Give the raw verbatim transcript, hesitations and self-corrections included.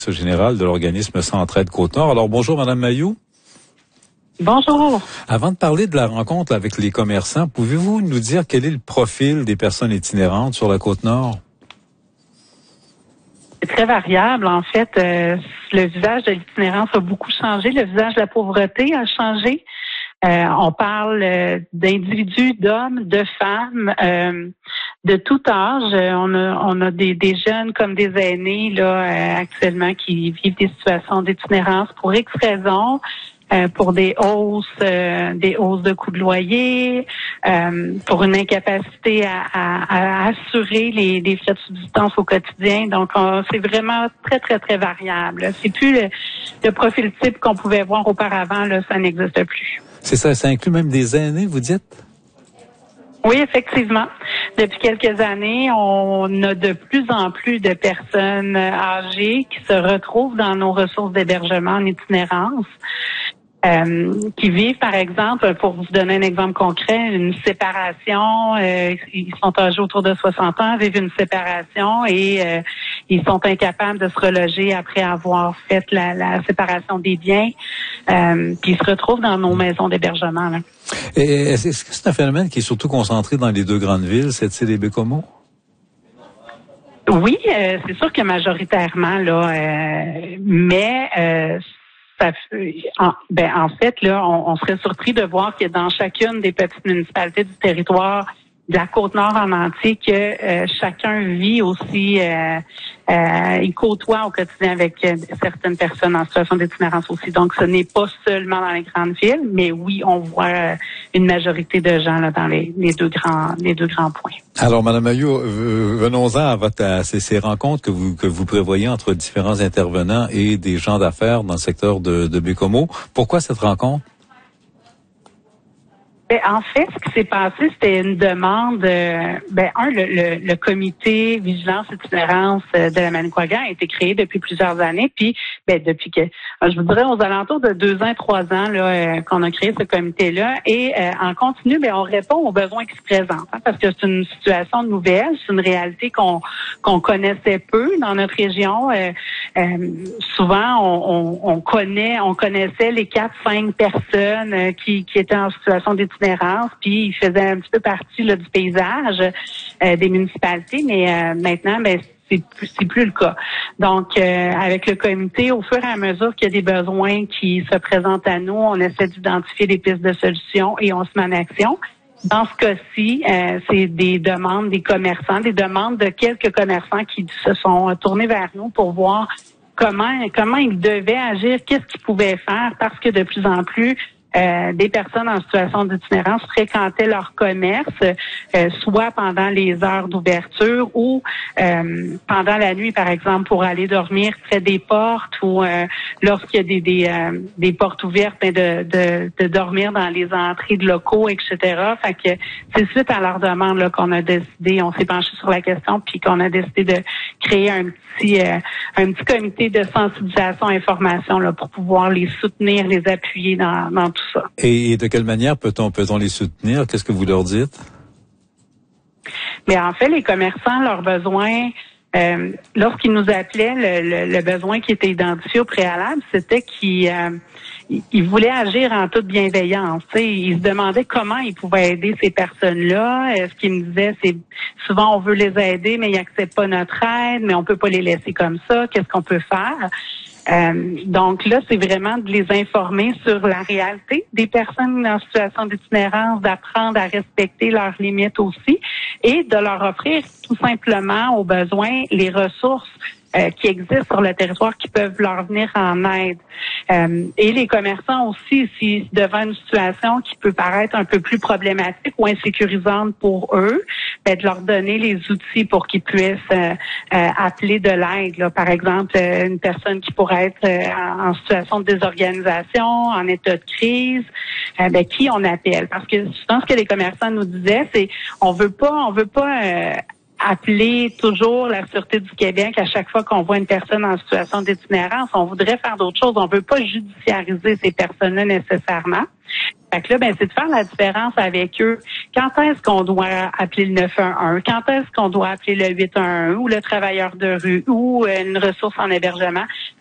Général de l'organisme Centraide Côte-Nord. Alors bonjour Madame Mailloux. Bonjour. Avant de parler de la rencontre avec les commerçants, pouvez-vous nous dire quel est le profil des personnes itinérantes sur la Côte-Nord? C'est très variable. En fait, euh, le visage de l'itinérance a beaucoup changé. Le visage de la pauvreté a changé. Euh, on parle euh, d'individus, d'hommes, de femmes, euh, de tout âge. Euh, on a, on a des, des jeunes comme des aînés là euh, actuellement qui vivent des situations d'itinérance pour X raisons. Euh, pour des hausses, euh, des hausses de coûts de loyer, euh, pour une incapacité à, à, à assurer les, les frais de subsistance au quotidien. Donc, on, c'est vraiment très, très, très variable. C'est plus le, le profil type qu'on pouvait voir auparavant, là, ça n'existe plus. C'est ça, ça inclut même des aînés, vous dites? Oui, effectivement. Depuis quelques années, on a de plus en plus de personnes âgées qui se retrouvent dans nos ressources d'hébergement en itinérance. Euh, qui vivent, par exemple, pour vous donner un exemple concret, une séparation, euh, ils sont âgés autour de soixante ans, vivent une séparation et euh, ils sont incapables de se reloger après avoir fait la, la séparation des biens, euh, puis ils se retrouvent dans nos maisons d'hébergement. Là. Et est-ce que c'est un phénomène qui est surtout concentré dans les deux grandes villes, cette île et Baie-Comeau? Oui, euh, c'est sûr que majoritairement, là, euh, mais euh, Ça, en, ben, en fait, là, on, on serait surpris de voir que dans chacune des petites municipalités du territoire de la Côte-Nord en entier, que euh, chacun vit aussi, euh, euh, il côtoie au quotidien avec euh, certaines personnes en situation d'itinérance aussi. Donc, ce n'est pas seulement dans les grandes villes, mais oui, on voit euh, une majorité de gens là dans les, les deux grands, les deux grands points. Alors, Madame Mailloux, venons-en à, votre, à ces, ces rencontres que vous que vous prévoyez entre différents intervenants et des gens d'affaires dans le secteur de, de Baie-Comeau. Pourquoi cette rencontre? Ben, en fait, ce qui s'est passé, c'était une demande. Euh, ben, un, le, le, le comité vigilance itinérance de la Manicouagan a été créé depuis plusieurs années. Puis, ben, depuis que, je vous dirais, aux alentours de deux ans, trois ans, là, euh, qu'on a créé ce comité-là. Et euh, en continu, ben, on répond aux besoins qui se présentent, hein, parce que c'est une situation nouvelle, c'est une réalité qu'on qu'on connaissait peu dans notre région. Euh, euh, souvent, on, on, on connaît, on connaissait les quatre, cinq personnes euh, qui, qui étaient en situation d'itinérance. Puis il faisait un petit peu partie là, du paysage euh, des municipalités, mais euh, maintenant, ben c'est plus, c'est plus le cas. Donc, euh, avec le comité, au fur et à mesure qu'il y a des besoins qui se présentent à nous, on essaie d'identifier des pistes de solutions et on se met en action. Dans ce cas-ci, euh, c'est des demandes des commerçants, des demandes de quelques commerçants qui se sont tournés vers nous pour voir comment comment ils devaient agir, qu'est-ce qu'ils pouvaient faire, parce que de plus en plus, Euh, des personnes en situation d'itinérance fréquentaient leur commerce, euh, soit pendant les heures d'ouverture ou euh, pendant la nuit, par exemple, pour aller dormir près des portes ou euh, lorsqu'il y a des des, euh, des portes ouvertes, ben de, de, de dormir dans les entrées de locaux, et cetera. Fait que c'est suite à leur demande là qu'on a décidé, on s'est penché sur la question, puis qu'on a décidé de créer un petit euh, un petit comité de sensibilisation, information là pour pouvoir les soutenir, les appuyer dans dans tout ça. Et de quelle manière peut-on peut-on les soutenir? Qu'est-ce que vous leur dites? Mais en fait, les commerçants, leurs besoins, euh, lorsqu'ils nous appelaient, le, le, le besoin qui était identifié au préalable, c'était qu'ils euh, ils voulaient agir en toute bienveillance. T'sais. Ils se demandaient comment ils pouvaient aider ces personnes-là. Ce qu'ils me disaient, c'est souvent on veut les aider, mais ils n'acceptent pas notre aide, mais on peut pas les laisser comme ça. Qu'est-ce qu'on peut faire? Euh, donc là, c'est vraiment de les informer sur la réalité des personnes en situation d'itinérance, d'apprendre à respecter leurs limites aussi et de leur offrir tout simplement aux besoins les ressources euh, qui existent sur le territoire qui peuvent leur venir en aide. Euh, et les commerçants aussi, si devant une situation qui peut paraître un peu plus problématique ou insécurisante pour eux, ben, de leur donner les outils pour qu'ils puissent euh, euh, appeler de l'aide. Là. Par exemple, euh, une personne qui pourrait être euh, en, en situation de désorganisation, en état de crise, euh, ben, qui on appelle? Parce que je pense que les commerçants nous disaient, c'est on veut pas, on veut pas euh, appeler toujours la Sûreté du Québec à chaque fois qu'on voit une personne en situation d'itinérance. On voudrait faire d'autres choses. On veut pas judiciariser ces personnes-là nécessairement. Fait que là, ben, c'est de faire la différence avec eux. Quand est-ce qu'on doit appeler le neuf un un? Quand est-ce qu'on doit appeler le huit un un ou le travailleur de rue ou une ressource en hébergement?